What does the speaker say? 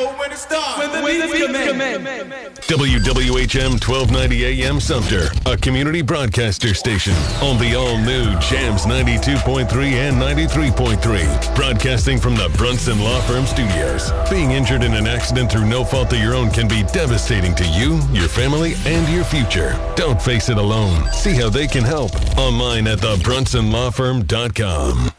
know when to start. When the beats come in. WWHM 1290 AM Sumter, a community broadcaster station on the all-new Jams 92.3 and 93.3. Broadcasting from the Brunson Law Firm Studios. Being injured in an accident through no fault of your own can be devastating to you, your family, and your future. Don't face it alone. See how they can help online at thebrunsonlawfirm.com.